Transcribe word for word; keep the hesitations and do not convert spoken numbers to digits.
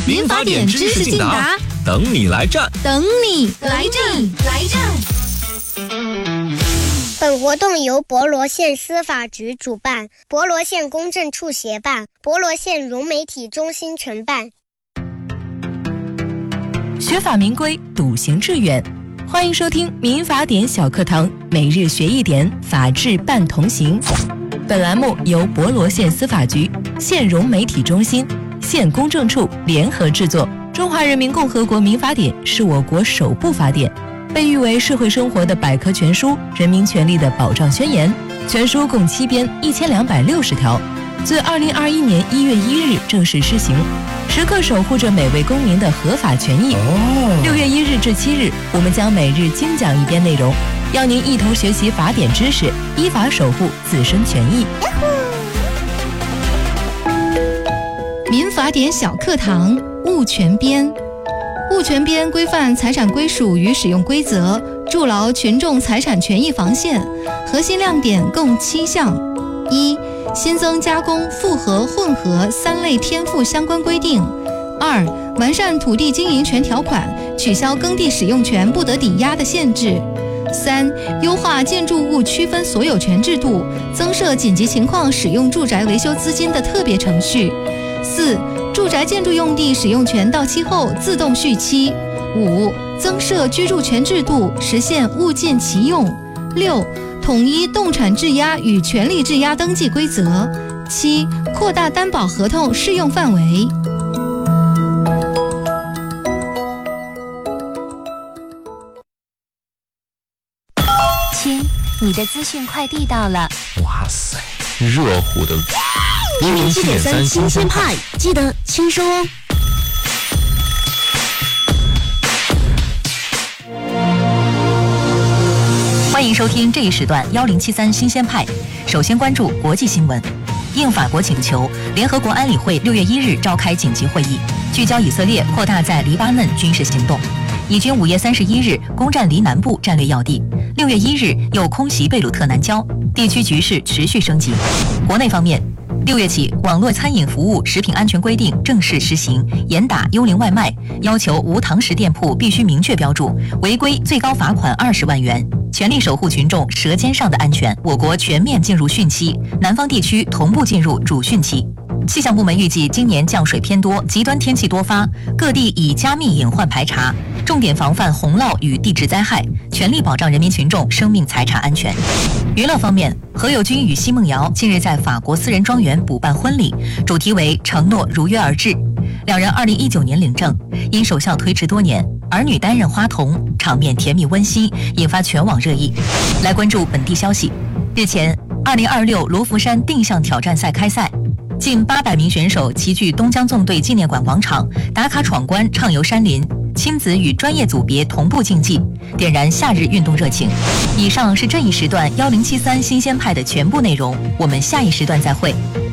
民法典知识竞答，等你来战， 等你来战，来战。 本活动由博罗县司法局主办，博罗县公证处协办，博罗县融媒体中心全办。 学法明规，笃行致远。欢迎收听民法典小课堂，每日学一点，法治伴同行。本栏目由博罗县司法局、县融媒体中心、县公证处联合制作。中华人民共和国民法典是我国首部法典，被誉为社会生活的百科全书、人民权利的保障宣言。全书共七编，一千两百六十条，自二零二一年一月一日正式施行，时刻守护着每位公民的合法权益。六月一日至七日，我们将每日精讲一篇内容，要您一同学习法典知识，依法守护自身权益。 民法典小课堂物权编。物权编规范财产归属与使用规则，筑牢群众财产权益防线。核心亮点共七项：一、新增加工、复合、混合三类天赋相关规定；二、完善土地经营权条款，取消耕地使用权不得抵押的限制；三、优化建筑物区分所有权制度，增设紧急情况使用住宅维修资金的特别程序；四、住宅建筑用地使用权到期后自动续期；五、增设居住权制度，实现物尽其用；六、统一动产质押与权利质押登记规则；七、扩大担保合同适用范围。 亲，你的资讯快递到了。 哇塞，热乎的一零七点三新鲜派， 记得签收哦。 欢迎收听这一时段幺零七三新鲜派。首先关注国际新闻。应法国请求，联合国安理会六月一日召开紧急会议，聚焦以色列扩大在黎巴嫩军事行动。以军五月三十一日攻占黎南部战略要地，六月一日又空袭贝鲁特南郊，地区局势持续升级。国内方面，六月起，网络餐饮服务食品安全规定正式施行，严打幽灵外卖，要求无堂食店铺必须明确标注，违规最高罚款二十万元。全力守护群众舌尖上的安全。我国全面进入汛期，南方地区同步进入主汛期。气象部门预计今年降水偏多，极端天气多发，各地已加密隐患排查，重点防范洪涝与地质灾害，全力保障人民群众生命财产安全。娱乐方面，何猷君与奚梦瑶近日在法国私人庄园补办婚礼，主题为承诺如约而至。两人二零一九年领证，因首相推迟多年，儿女担任花童，场面甜蜜温馨，引发全网热议。来关注本地消息。日前，二零二六罗浮山定向挑战赛开赛，近八百名选手齐聚东江纵队纪念馆广场，打卡闯关，畅游山林，亲子与专业组别同步竞技，点燃夏日运动热情。以上是这一时段幺零七三新鲜派的全部内容，我们下一时段再会。